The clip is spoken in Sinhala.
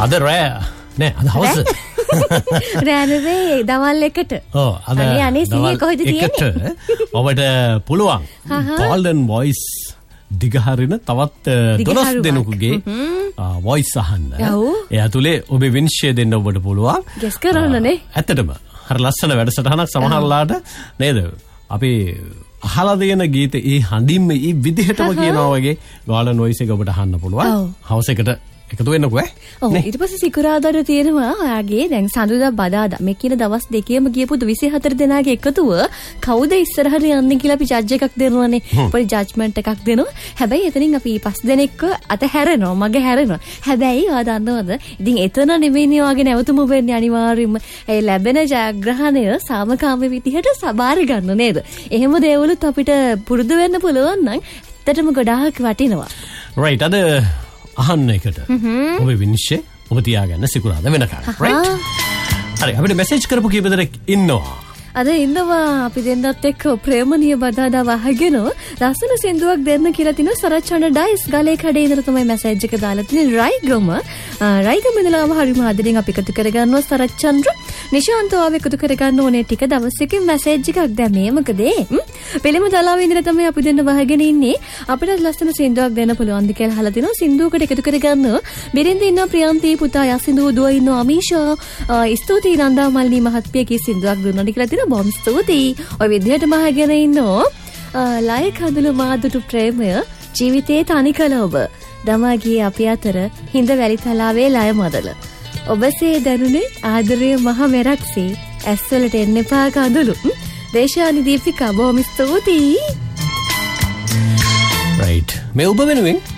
අද රෑ නෑ අද හවස රෑනේ දවල් එකට. ඔව් අද අනේ සීයේ කොහෙද තියෙන්නේ? ඔබට පුළුවන් golden voice දිගහරින තවත් 12 දෙනෙකුගේ voice අහන්න. ඒ ඇතුලේ ඔබේ විනිශ්චය දෙන්න ඔබට පුළුවන්. guess කරන්නනේ. ඇත්තටම හරි ලස්සන වැඩසටහනක් සමහරලාට නේද? අපි අහලා දෙන ගීත ඒ හඬින්ම ඒ විදිහටම කියනවා වගේ golden voice එක ඔබට අහන්න පුළුවන්. හවස එකට එකතු වෙන්නකෝ ඈ. ඔව් ඊට පස්සේ සිකුරාදාට තියෙනවා ඔයාගේ දැන් සඳුදා බදාදා මේ කියන දවස් දෙකේම ගියපු 24 දෙනාගේ එකතුව කවුද ඉස්සරහට යන්නේ කියලා අපි ජජ් එකක් දෙනවනේ. පොඩි ජජ්මන්ට් එකක් දෙනවා. හැබැයි එතනින් අපි 5 දෙනෙක්ව අත හැරෙනවා මග හැරෙනවා. හැබැයි ඔයා දන්නවද? ඉතින් එතන නෙවෙයිනේ ඔයාගේ නැවතුම වෙන්නේ අනිවාර්යයෙන්ම. ඒ ලැබෙන ජයග්‍රහණය සාමකාමී විදිහට සබාර ගන්න නේද? එහෙම දේවලුත් අපිට පුරුදු වෙන්න පුළුවන් නම් ඇත්තටම ගොඩාක් වටිනවා. right අද අහන්න එකට ඔබේ විනිශ්චය ඔබ තියාගන්න සිකුරාදා වෙනකන් right හරි අපිට මැසේජ් කරපු කීප දෙනෙක් ඉන්නවා අද ඉන්නවා අපි දෙන්නත් එක්ක ප්‍රේමණීය බදාදා වහගෙන ලස්සන සින්දුවක් දෙන්න කියලා තිනු සරච්චන්ඩ ඩයිස් ගලේ කඩේ ඉඳලා තමයි මැසේජ් එක දාලා තියෙන්නේ රයිගම ඉඳලාම හරිම ආදරෙන් අපි එකතු කරගන්නවා සරච්චන්ද්‍ර නිශාන්තව එකතු කරගන්න ඕනේ ටික දවසකින් මැසේජ් එකක් දැන් මේ මොකද පිළිම දලාවේ ඉඳලා තමයි අපි දෙන්න වහගෙන ඉන්නේ අපිට ලස්සන සින්දුවක් දෙන්න පුළුවන්ද කියලා අහලා තිනවා සින්දුවකට එකතු කරගන්න බිරින්ද ඉන්නවා ප්‍රියන්ති පුතා යසින්දු දුව ඉන්නවා අමීෂා ස්තුතියි නන්දා මල්ලි මහත්මියගේ සින්දුවක් දුන්නාට කියලා බොම් ස්තුතියි ඔය විදිහටම අහගෙන ඉන්නෝ ලය කඳුළු මාදුටු ප්‍රේමය ජීවිතේ තනි කළ ඔබ දමාගේ අපි අතර හිඳ වැලි තලාවේ ලය මදල ඔබසේ දැනුනේ ආදරයේ මහ මෙරක්සේ ඇස්වලට එන්න එපා කඳුළු දේශානි දීපිකා බොම් ස්තුතියි right මේ ඔබ වෙනුවෙන්